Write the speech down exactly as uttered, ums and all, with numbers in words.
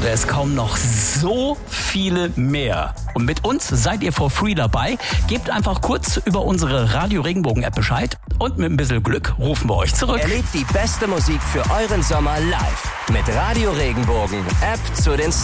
es kaum noch so viele mehr. Und mit uns seid ihr for free dabei. Gebt einfach kurz über unsere Radio Regenbogen App Bescheid und mit ein bisschen Glück rufen wir euch zurück. Erlebt die beste Musik für euren Sommer live mit Radio Regenbogen, App zu den Stars.